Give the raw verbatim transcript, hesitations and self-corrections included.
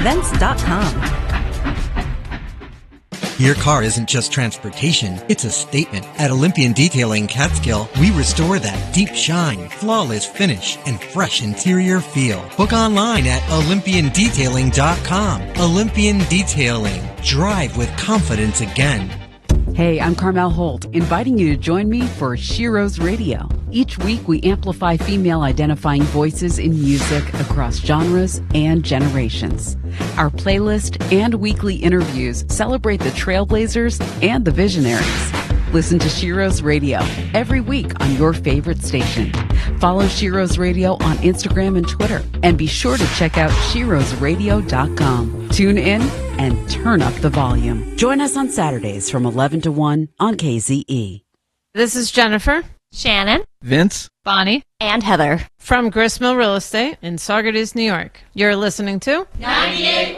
events dot com. Your car isn't just transportation, it's a statement. At Olympian Detailing Catskill, we restore that deep shine, flawless finish, and fresh interior feel. Book online at olympian detailing dot com. Olympian Detailing. Drive with confidence again. Hey, I'm Carmel Holt, inviting you to join me for Shiro's Radio. Each week, we amplify female-identifying voices in music across genres and generations. Our playlist and weekly interviews celebrate the trailblazers and the visionaries. Listen to Shiro's Radio every week on your favorite station. Follow Shiro's Radio on Instagram and Twitter. And be sure to check out shiros radio dot com. Tune in and turn up the volume. Join us on Saturdays from eleven to one on K Z E. This is Jennifer, Shannon, Vince, Bonnie, and Heather from Gristmill Real Estate in Saugerties, New York. You're listening to ninety-eight